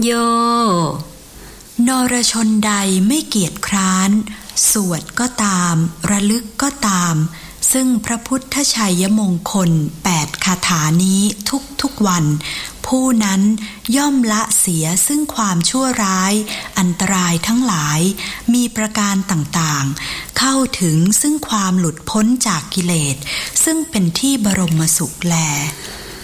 โยนรชนใดไม่เกียจคร้านสวดก็ตามระลึกก็ตามซึ่งพระพุทธชัยมงคล8คาถานี้ทุกวันผู้นั้นย่อมละเสียซึ่งความชั่วร้ายอันตรายทั้งหลายมีประการต่างๆเข้าถึงซึ่งความหลุดพ้นจากกิเลสซึ่งเป็นที่บรมสุขแล